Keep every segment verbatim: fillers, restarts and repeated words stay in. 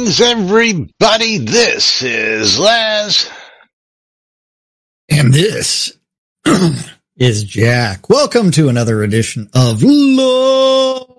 Greetings, everybody. This is Laz. And this is Jack. Welcome to another edition of Lunch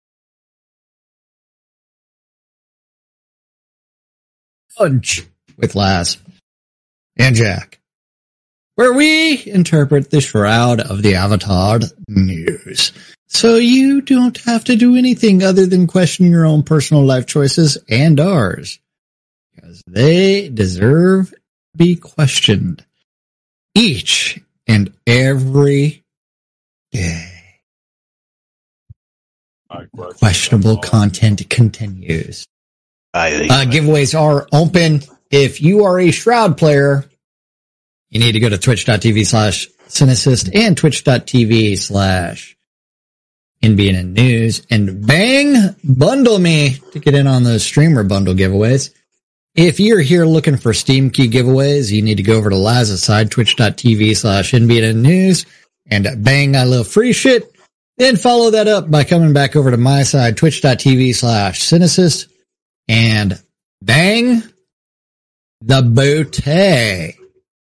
with Laz and Jack, where we interpret the Shroud of the Avatar news, so you don't have to do anything other than question your own personal life choices and ours, because they deserve to be questioned each and every day. Questionable content continues. I think Uh, giveaways are open. If you are a Shroud player, you need to go to twitch.tv slash Cynicist and twitch.tv slash N B N News and bang, bundle me to get in on those streamer bundle giveaways. If you're here looking for Steam key giveaways, you need to go over to Laz's side, twitch.tv slash N B N News, and bang, I love free shit. Then follow that up by coming back over to my side, twitch.tv slash Cynicist, and bang, the booty.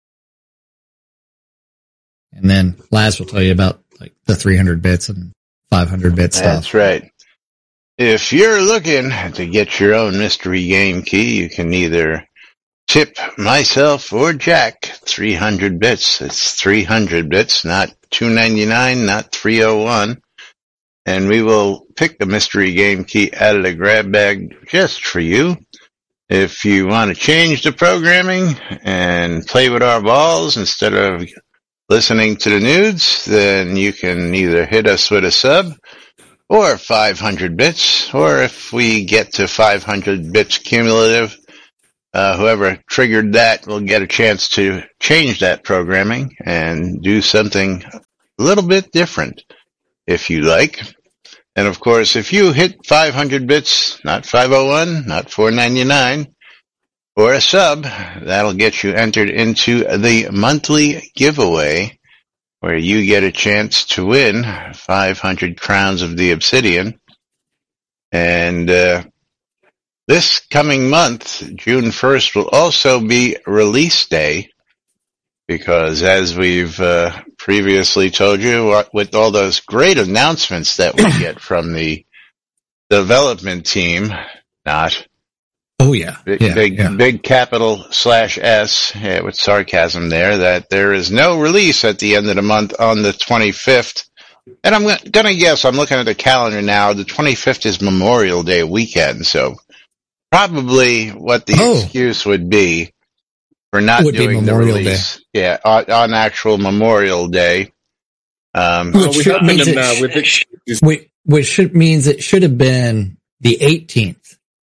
And then Laz will tell you about like the three hundred bits and five hundred bit stuff. That's right. If you're looking to get your own mystery game key, you can either tip myself or Jack three hundred bits. It's three hundred bits, not two ninety-nine, not three oh one. And we will pick the mystery game key out of the grab bag just for you. If you want to change the programming and play with our balls instead of listening to the nudes, then you can either hit us with a sub or five hundred bits, or if we get to five hundred bits cumulative, uh, whoever triggered that will get a chance to change that programming and do something a little bit different, if you like. And of course, if you hit five hundred bits, not five oh one, not four ninety-nine, or a sub, that'll get you entered into the monthly giveaway, where you get a chance to win five hundred crowns of the obsidian. And uh, this coming month, June first, will also be release day, because as we've uh, previously told you, with all those great announcements that we get from the development team, not Oh yeah, big, yeah, big, yeah. big capital slash S, yeah, with sarcasm there, that there is no release at the end of the month on the twenty-fifth. And I'm gonna guess, I'm looking at the calendar now, the twenty-fifth is Memorial Day weekend, so probably what the Oh. excuse would be for not Would be doing the Memorial release. Yeah, on, on actual Memorial Day. Um, Which Well, we should happen means to it now sh- with excuses. Which, which should, means it should have been the eighteenth.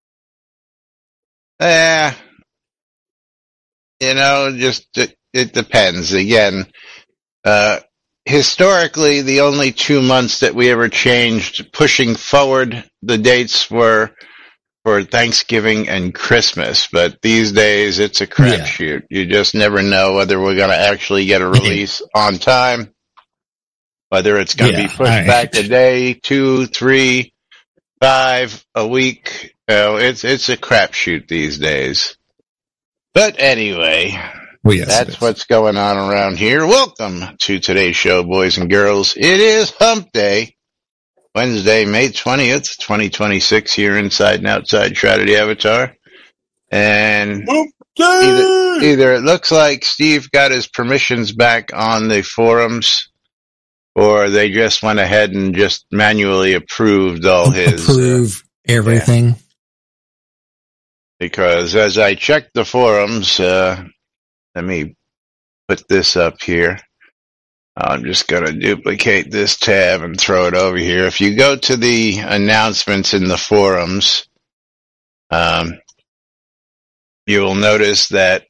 Eh, you know, just it, it depends. Again, uh, historically, the only two months that we ever changed pushing forward the dates were for Thanksgiving and Christmas. But these days, it's a crapshoot. You just never know whether we're going to actually get a release on time, whether it's going to Yeah, be pushed I- back a day, two, three, five, a week. You know, it's it's a crapshoot these days. But anyway, Well, yes, it that's is. what's going on around here. Welcome to today's show, boys and girls. It is Hump Day, Wednesday, May twentieth, twenty twenty-six, here inside and outside Shroud of the Avatar. And either, either it looks like Steve got his permissions back on the forums, or they just went ahead and just manually approved all his. uh, Approve everything. Because as I checked the forums, uh, let me put this up here. I'm just going to duplicate this tab and throw it over here. If you go to the announcements in the forums, um, you will notice that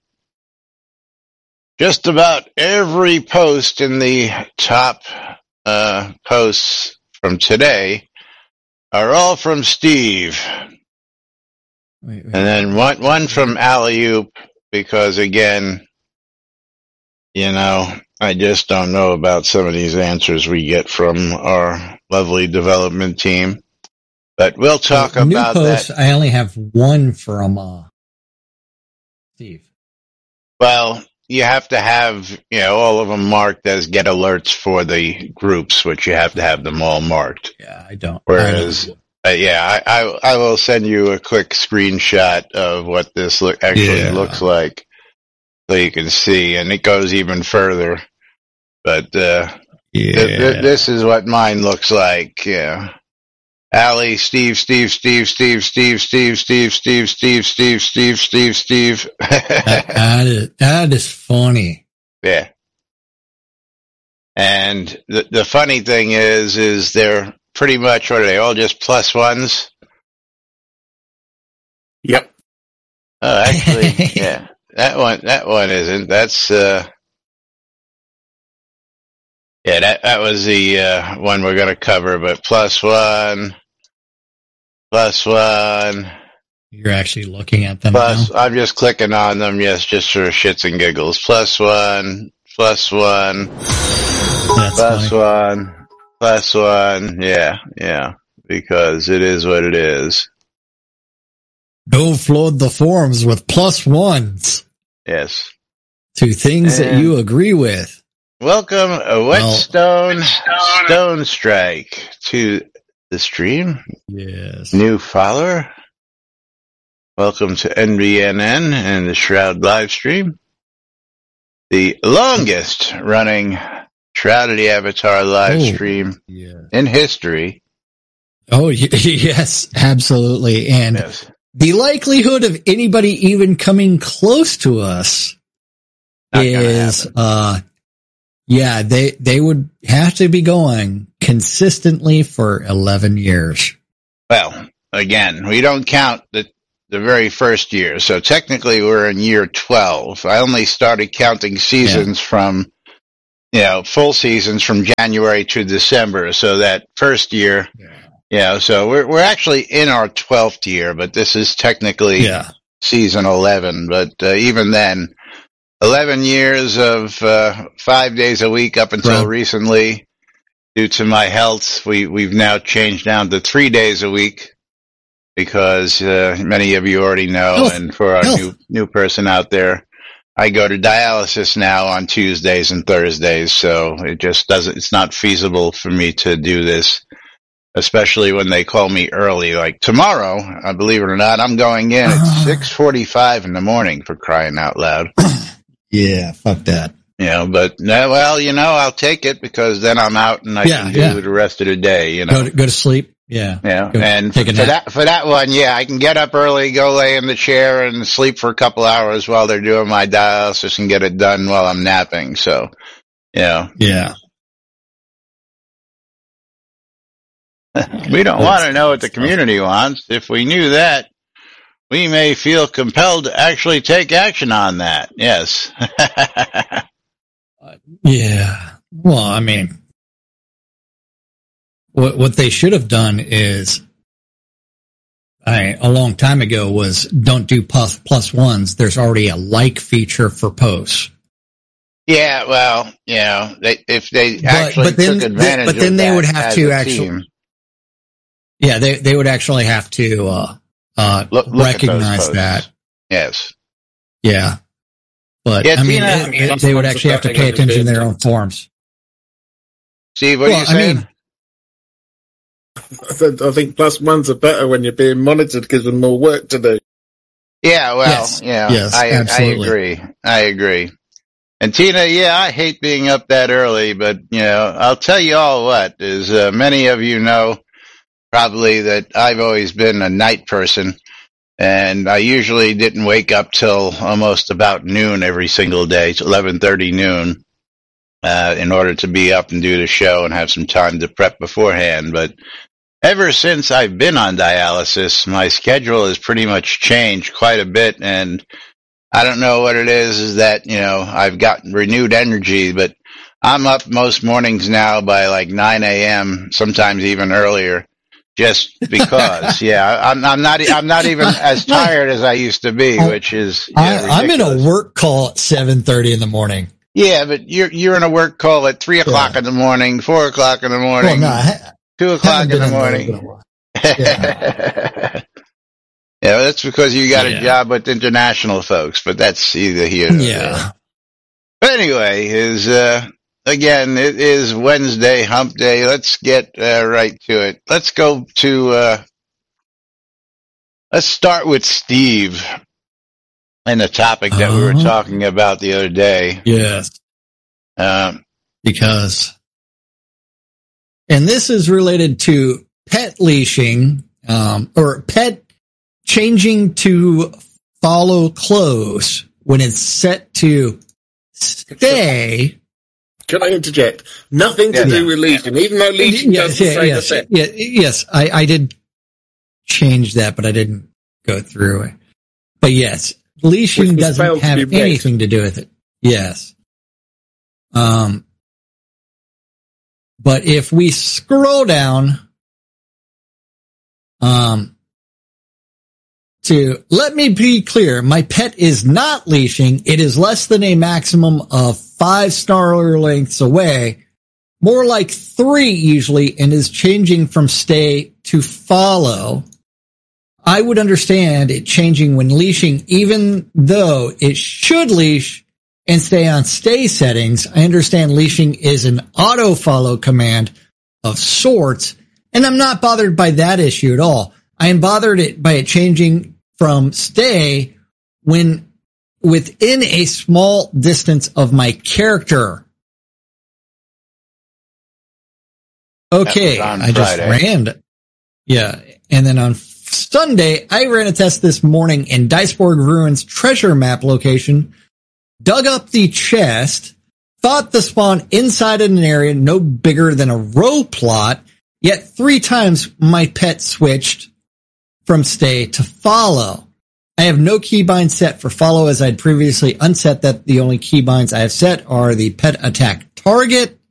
just about every post in the top uh, posts from today are all from Steve. Wait, wait. And then one, one from Alley-oop, because again, you know, I just don't know about some of these answers we get from our lovely development team. But we'll talk so, new about posts, that. I only have one from uh, Steve. Well, you have to have, you know, all of them marked as get alerts for the groups, which you have to have them all marked. Yeah, I don't. Whereas, I don't. Uh, yeah, I, I I will send you a quick screenshot of what this look actually Yeah. looks like, so you can see, and it goes even further. But uh, Yeah. th- th- this is what mine looks like. Yeah. Allie, Steve, Steve, Steve, Steve, Steve, Steve, Steve, Steve, Steve, Steve, Steve, Steve, Steve. that, that is, that is funny. Yeah. And the the funny thing is, is they're pretty much, what are they, all just plus ones? Yep. Oh, actually, yeah. That one, that one isn't. That's, uh, yeah, that, that was the, uh, one we're going to cover, but plus one, plus one, You're actually looking at them plus, now. I'm just clicking on them, yes, just for shits and giggles. Plus one, plus one, That's plus funny. one, plus one, yeah, yeah, because it is what it is. Go flood the forums with plus ones Yes. to things that And- you agree with. Welcome, uh, Well- Whetstone Stone Strike, to the stream. Yes. New follower. Welcome to N B N N and the Shroud live stream. The longest running Shrouded Avatar live Oh. stream Yeah. in history. Oh, y- yes, absolutely. And Yes. the likelihood of anybody even coming close to us Not gonna is, happen. uh, yeah, they, they would have to be going consistently for eleven years. Well, again, we don't count the the very first year, so technically we're in year twelve. I only started counting seasons from, you know, full seasons from January to December, so that first year, yeah, so we're we're actually in our twelfth year, but this is technically Yeah. season eleven. But uh, even then, eleven years of uh, five days a week up until Right. recently, due to my health, we we've now changed down to three days a week because uh, many of you already know, Health. and for our Health. new new person out there, I go to dialysis now on Tuesdays and Thursdays, so it just doesn't. It's not feasible for me to do this, especially when they call me early. Like tomorrow, I believe it or not, I'm going in at six forty-five in the morning, for crying out loud. Yeah. Fuck that. You know, but no, well, you know, I'll take it because then I'm out and I Yeah, can do yeah. the rest of the day. You know, Go to, go to sleep. Yeah. yeah. Go And for take a nap. that for that one, yeah, I can get up early, go lay in the chair, and sleep for a couple hours while they're doing my dialysis, and get it done while I'm napping. So, you know, Yeah. we don't want to know what the community wants. If we knew that, we may feel compelled to actually take action on that. Yes. Yeah. Well, I mean, what what they should have done is, I a long time ago was don't do plus plus ones. There's already a like feature for posts. Yeah, well, you know, they, if they But- actually but then- took advantage but then of they that would have as to a actually- team. Yeah, they they would actually have to uh, uh, Look- look at those recognize posts. that. Yes. Yeah, but Yeah, I mean, Tina- it, it, they would actually have to pay attention to their own forms. Steve, what Well, are you I saying? mean- I, said, I think plus ones are better when you're being monitored, gives them more work to do. yeah, well, Yes. yeah, Yes, I, I absolutely. agree. I agree. And Tina, yeah, I hate being up that early, but you know, I'll tell you all what is uh, many of you know probably that I've always been a night person, and I usually didn't wake up till almost about noon every single day, it's eleven thirty noon, uh, in order to be up and do the show and have some time to prep beforehand. But ever since I've been on dialysis, my schedule has pretty much changed quite a bit, and I don't know what it is, is that, you know, I've got renewed energy, but I'm up most mornings now by like nine a.m., sometimes even earlier, just because. yeah, I'm, I'm not, I'm not even as tired as I used to be, which is, yeah, I, I'm in a ridiculous. work call at seven thirty in the morning. Yeah, but you're, you're in a work call at three o'clock Yeah. in the morning, four o'clock in the Well, morning, no, I two o'clock haven't in been the in there in a morning. while. Yeah, yeah that's because you got yeah. a job with international folks, but that's either here or yeah. there. But anyway, is uh, again, it is Wednesday, hump day. Let's get uh, right to it. Let's go to, uh, let's start with Steve and the topic that uh-huh. we were talking about the other day. Yes. Um, because, and this is related to pet leashing, um, or pet changing to follow close when it's set to stay. Can I interject? Nothing to yeah. do with leashing, even though leashing yes, doesn't yeah, say yes, the yeah, yes, I, I did change that, but I didn't go through it. But yes, leashing doesn't have anything to do with it. Yes. Um, but if we scroll down, um, to let me be clear, my pet is not leashing. It is less than a maximum of five snarler lengths away, more like three usually, and is changing from stay to follow. I would understand it changing when leashing, even though it should leash and stay on stay settings. I understand leashing is an auto follow command of sorts, and I'm not bothered by that issue at all. I am bothered it, by it changing from stay when within a small distance of my character. Okay, I just ran. Yeah, and then on Sunday, I ran a test this morning in Diceborg Ruins treasure map location, dug up the chest, thought the spawn inside an area no bigger than a row plot, yet three times my pet switched from stay to follow. I have no keybind set for follow as I'd previously unset that. The only keybinds I have set are the pet attack target